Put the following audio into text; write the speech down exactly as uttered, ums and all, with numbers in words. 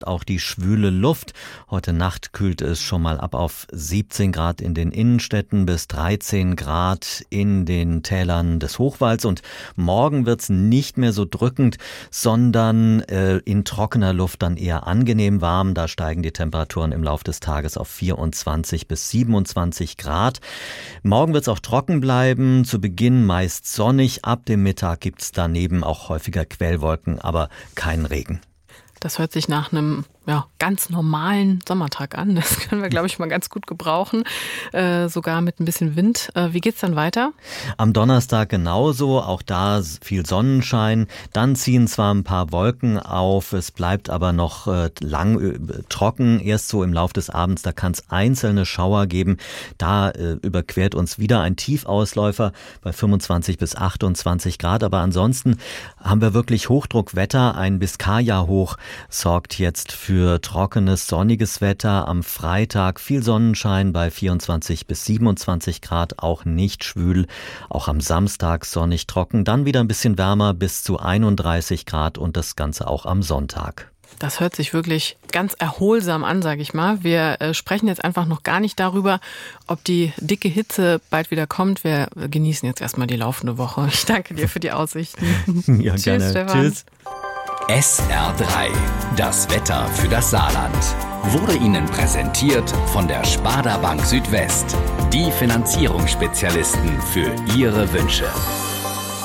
Auch die schwüle Luft. Heute Nacht kühlt es schon mal ab auf siebzehn Grad in den Innenstädten bis dreizehn Grad in den Tälern des Hochwalds. Und morgen wird's nicht mehr so drückend, sondern äh, in trockener Luft dann eher angenehm warm. Da steigen die Temperaturen im Laufe des Tages auf vierundzwanzig bis siebenundzwanzig Grad. Morgen wird's auch trocken bleiben. Zu Beginn meist sonnig. Ab dem Mittag gibt's daneben auch häufiger Quellwolken, aber keinen Regen. Das hört sich nach einem ja, ganz normalen Sommertag an. Das können wir, glaube ich, mal ganz gut gebrauchen. Äh, sogar mit ein bisschen Wind. Äh, wie geht's dann weiter? Am Donnerstag genauso. Auch da viel Sonnenschein. Dann ziehen zwar ein paar Wolken auf. Es bleibt aber noch äh, lang äh, trocken. Erst so im Lauf des Abends. Da kann es einzelne Schauer geben. Da äh, überquert uns wieder ein Tiefausläufer bei fünfundzwanzig bis achtundzwanzig Grad. Aber ansonsten haben wir wirklich Hochdruckwetter. Ein Biskaya-Hoch sorgt jetzt für Für trockenes, sonniges Wetter. Am Freitag viel Sonnenschein bei vierundzwanzig bis siebenundzwanzig Grad, auch nicht schwül. Auch am Samstag sonnig trocken, dann wieder ein bisschen wärmer bis zu einunddreißig Grad und das Ganze auch am Sonntag. Das hört sich wirklich ganz erholsam an, sage ich mal. Wir äh, sprechen jetzt einfach noch gar nicht darüber, ob die dicke Hitze bald wieder kommt. Wir genießen jetzt erstmal die laufende Woche. Ich danke dir für die Aussichten. Ja, Tschüss, gerne. Stefan. Tschüss. S R drei, das Wetter für das Saarland, wurde Ihnen präsentiert von der Sparda Bank Südwest, die Finanzierungsspezialisten für Ihre Wünsche.